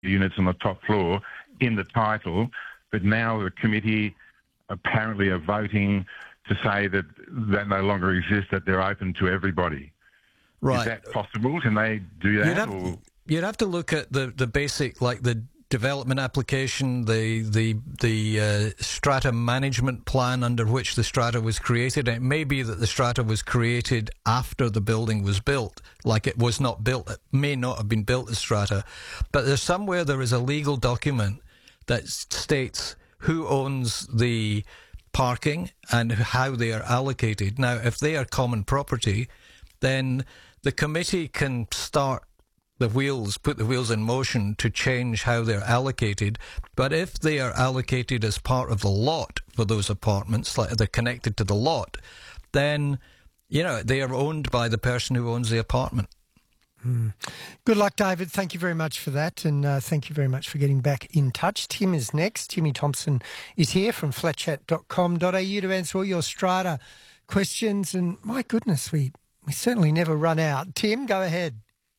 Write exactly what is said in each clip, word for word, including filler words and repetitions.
units on the top floor in the title, but now the committee apparently are voting to say that that no longer exists, that they're open to everybody. Right. Is that possible? Can they do that? You'd have, or? you'd have to look at the, the basic, like the development application, the the the uh, strata management plan under which the strata was created. It may be that the strata was created after the building was built, like it was not built. It may not have been built as strata, but there's somewhere there is a legal document that states who owns the parking and how they are allocated. Now, if they are common property, then the committee can start the wheels, put the wheels in motion to change how they're allocated. But if they are allocated as part of the lot for those apartments, like they're connected to the lot, then, you know, they are owned by the person who owns the apartment. Mm. Good luck, David. Thank you very much for that, and uh, thank you very much for getting back in touch. Tim is next. Timmy Thompson is here from flat chat dot com dot a u to answer all your strata questions, and my goodness, we, we certainly never run out. Tim, go ahead.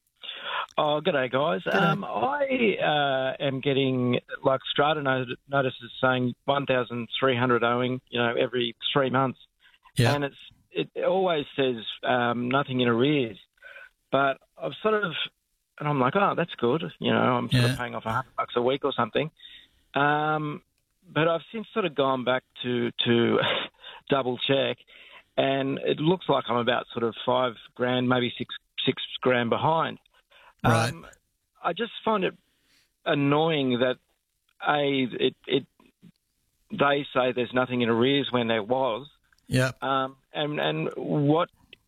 Oh, g'day, guys. G'day. Um, I uh, am getting, like, strata not- notices saying one thousand three hundred owing, you know, every three months. Yeah. And it's it always says um, nothing in arrears. But I've sort of, and I'm like, oh, that's good. You know, I'm sort Yeah. of paying off a hundred bucks a week or something. Um, but I've since sort of gone back to, to double check, and it looks like I'm about sort of five grand, maybe six six grand behind. Right. Um, I just find it annoying that a it, it they say there's nothing in arrears when there was. Yeah. Um, and and what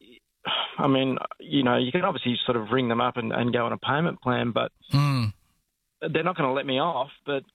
I mean, you know, you can obviously sort of ring them up and, and go on a payment plan, but Mm. they're not going to let me off. But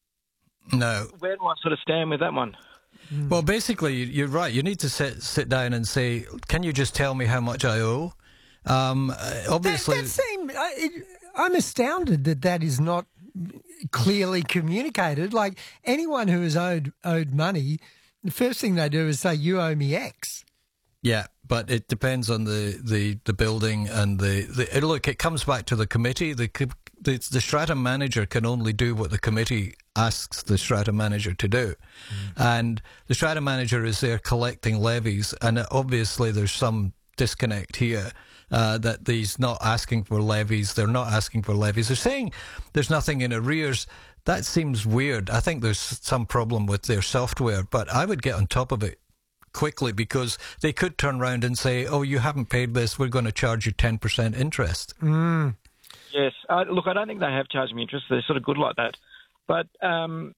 No. where do I sort of stand with that one? Well, basically, you- you're right. You need to sit sit down and say, can you just tell me how much I owe? Um, uh, obviously, That, that seemed, I, it, I'm astounded that that is not clearly communicated. Like, anyone who has owed owed money, the first thing they do is say, you owe me X. yeah, but it depends on the, the, the building and the, the it, look. It comes back to the committee. The, co- the the strata manager can only do what the committee asks the strata manager to do, and the strata manager is there collecting levies, and obviously there's some disconnect here. Uh, that he's not asking for levies, they're not asking for levies. They're saying there's nothing in arrears. That seems weird. I think there's some problem with their software, but I would get on top of it quickly, because they could turn around and say, oh, you haven't paid this, we're going to charge you ten percent interest. Mm. Yes. Uh, look, I don't think they have charged me interest. They're sort of good like that. But um,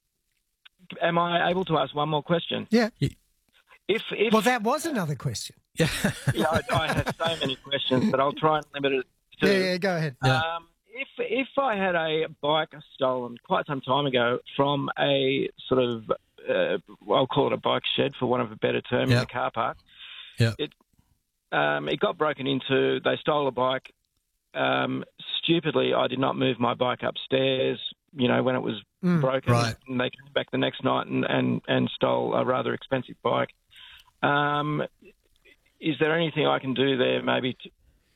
am I able to ask one more question? Yeah. If, if Well, that was another question. Yeah. yeah, I, I have so many questions, but I'll try and limit it to. Yeah, yeah, go ahead. Yeah. Um, if if I had a bike stolen quite some time ago from a sort of, uh, I'll call it a bike shed for want of a better term, in Yeah. the car park. Yeah. It um, it got broken into. They stole a bike. Um, stupidly, I did not move my bike upstairs. You know, when it was Mm. broken, Right. and they came back the next night and, and, and stole a rather expensive bike. Um, is there anything I can do there, maybe to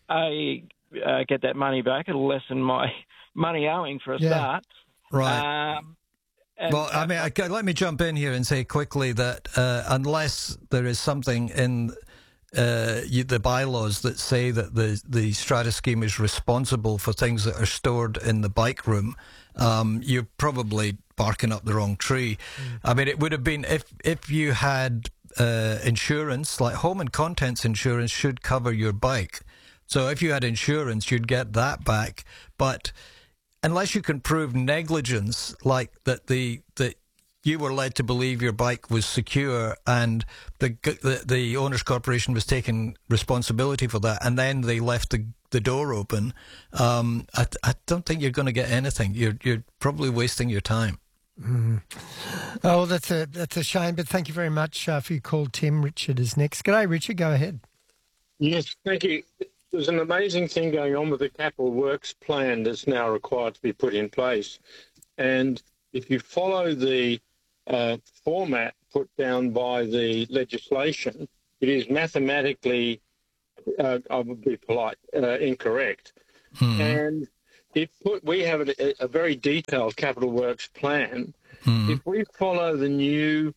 a uh, get that money back? It'll lessen my money owing for a Yeah. start. Right. Um, and, Well, I mean, I, let me jump in here and say quickly that uh, unless there is something in uh, you, the bylaws that say that the, the strata scheme is responsible for things that are stored in the bike room, um, you're probably barking up the wrong tree. Mm. I mean, it would have been if if you had uh, insurance, like home and contents insurance should cover your bike. So if you had insurance, you'd get that back. But unless you can prove negligence, like that the that you were led to believe your bike was secure and the the, the owners corporation was taking responsibility for that, and then they left the the door open, um, I, I don't think you're going to get anything. You're you're probably wasting your time. Mm. Oh, that's a that's a shame. But thank you very much uh, for your call, Tim. Richard is next. G'day, Richard. Go ahead. Yes, thank you. There's an amazing thing going on with the capital works plan that's now required to be put in place. And if you follow the uh, format put down by the legislation, it is mathematically, uh, I would be polite, uh, incorrect. Hmm. And if put, we have a, a very detailed capital works plan, mm. if we follow the new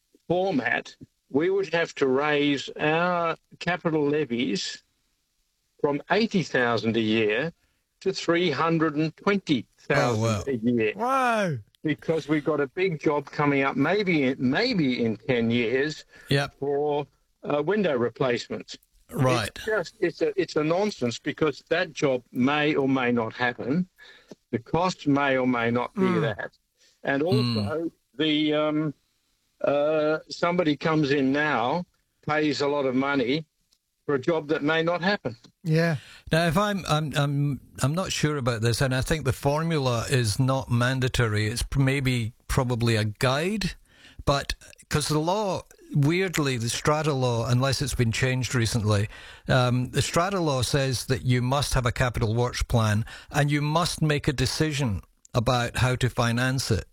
format, we would have to raise our capital levies from eighty thousand a year to three hundred twenty thousand oh, wow. a year. Wow. Because we've got a big job coming up, maybe maybe in ten years, yep. for uh, window replacements. Right. It's just it's a it's a nonsense, because that job may or may not happen. The cost may or may not be mm. that, and also mm. the um, uh, somebody comes in now, pays a lot of money for a job that may not happen. Yeah. Now, if I'm, I'm, I'm, I'm not sure about this, and I think the formula is not mandatory. It's maybe probably a guide, but because the law, weirdly, the strata law, unless it's been changed recently, um, the strata law says that you must have a capital works plan and you must make a decision about how to finance it.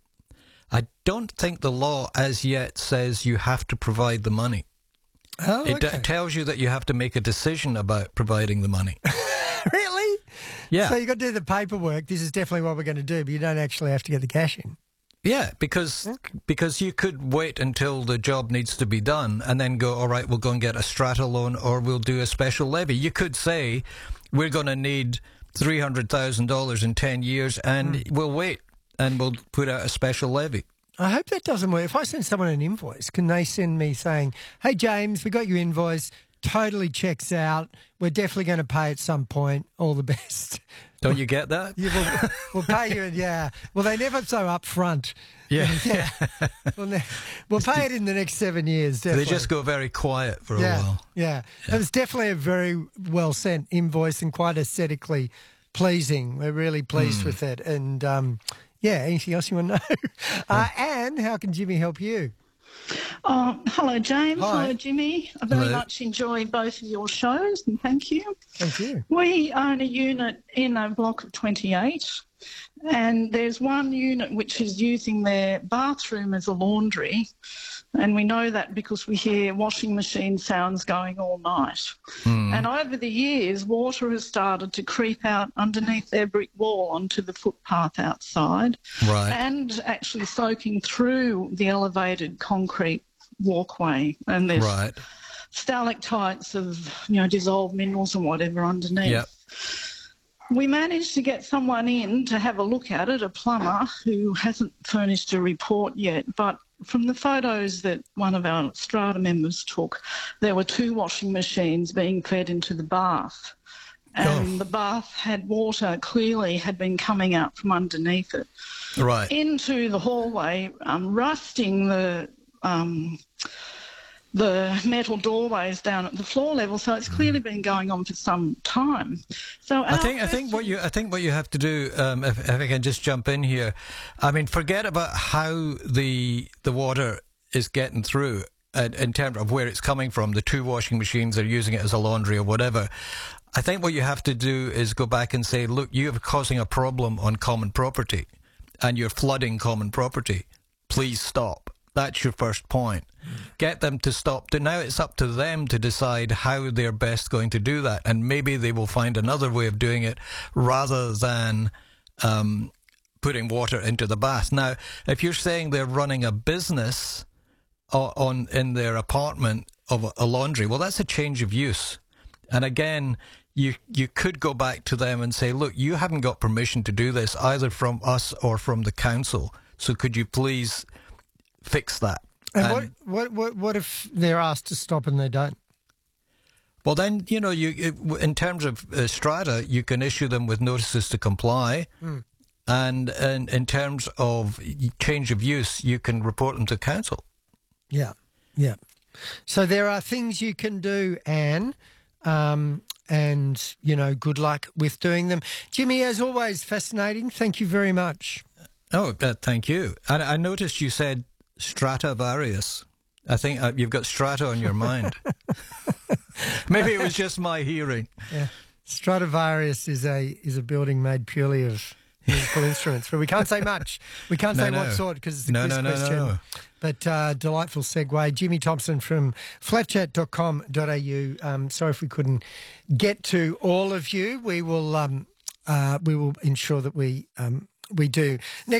I don't think the law as yet says you have to provide the money. Oh, okay. It d- tells you that you have to make a decision about providing the money. Really? Yeah. So you've got to do the paperwork. This is definitely what we're going to do, but you don't actually have to get the cash in. Yeah, because okay. because you could wait until the job needs to be done and then go, all right, we'll go and get a strata loan or we'll do a special levy. You could say, we're going to need three hundred thousand dollars in ten years and mm. we'll wait and we'll put out a special levy. I hope that doesn't work. If I send someone an invoice, can they send me saying, hey, James, we got your invoice, totally checks out, we're definitely going to pay at some point, all the best. Don't you get that? Yeah, we'll, we'll pay you, yeah. Well, they never so upfront. Yeah. yeah. We'll, ne- we'll pay it in the next seven years, definitely. They just go very quiet for yeah, a while. Yeah, yeah. It was definitely a very well-sent invoice and quite aesthetically pleasing. We're really pleased mm. with it. And, um, yeah, anything else you want to know? Uh, Anne, how can Jimmy help you? Oh, hello, James. Hi. Hello, Jimmy. I very hello. much enjoy both of your shows, and thank you. Thank you. We own a unit in a block of twenty-eight, and there's one unit which is using their bathroom as a laundry, and we know that because we hear washing machine sounds going all night. Mm. And over the years, water has started to creep out underneath their brick wall onto the footpath outside, right. and actually soaking through the elevated concrete walkway. And there's right. stalactites of, you know, dissolved minerals and whatever underneath. Yep. We managed to get someone in to have a look at it, a plumber who hasn't furnished a report yet, but from the photos that one of our strata members took, there were two washing machines being fed into the bath. And oh. the bath had water, clearly had been coming out from underneath it. Right. Into the hallway, um, rusting the um, the metal doorways down at the floor level. So it's clearly been going on for some time. So I think I think what you I think what you have to do, um, if, if I can just jump in here, I mean, forget about how the the water is getting through uh, in terms of where it's coming from. The two washing machines are using it as a laundry or whatever. I think what you have to do is go back and say, look, you're causing a problem on common property, and you're flooding common property. Please stop. That's your first point. Get them to stop. Now it's up to them to decide how they're best going to do that. And maybe they will find another way of doing it rather than um, putting water into the bath. Now, if you're saying they're running a business on, on in their apartment of a, a laundry, well, that's a change of use. And again, you you could go back to them and say, look, you haven't got permission to do this either from us or from the council. So could you please fix that? And, and what, what what what if they're asked to stop and they don't? Well, then, you know, you in terms of uh, strata, you can issue them with notices to comply. Mm. And, and in terms of change of use, you can report them to council. Yeah, yeah. So there are things you can do, Anne, um, and, you know, good luck with doing them. Jimmy, as always, fascinating. Thank you very much. Oh, uh, thank you. And I noticed you said Stradivarius. I think uh, you've got strata on your mind. Maybe it was just my hearing. Yeah, Stradivarius is a is a building made purely of musical instruments, but we can't say much. We can't no, say no. what sort because it's a no, quiz no, no, question. No, no. But uh, delightful segue. Jimmy Thompson from flat chat dot com dot a u. Um, sorry if we couldn't get to all of you. We will um, uh, we will ensure that we um, we do. Next